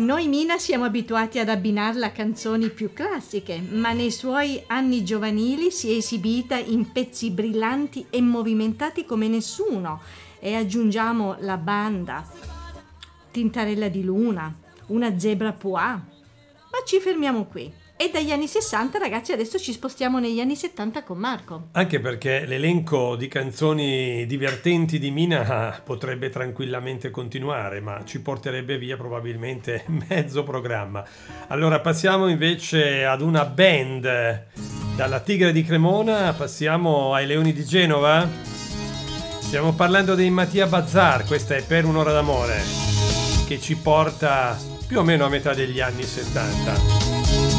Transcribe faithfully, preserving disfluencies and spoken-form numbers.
Noi Mina siamo abituati ad abbinarla a canzoni più classiche, ma nei suoi anni giovanili si è esibita in pezzi brillanti e movimentati come nessuno. E aggiungiamo la banda, Tintarella di Luna, Una zebra pois. Ma ci fermiamo qui. E dagli anni sessanta, ragazzi, adesso ci spostiamo negli anni settanta con Marco. Anche perché l'elenco di canzoni divertenti di Mina potrebbe tranquillamente continuare, ma ci porterebbe via probabilmente mezzo programma. Allora passiamo invece ad una band. Dalla Tigre di Cremona passiamo ai Leoni di Genova. Stiamo parlando dei Mattia Bazar, questa è Per un'ora d'amore, che ci porta più o meno a metà degli anni settanta.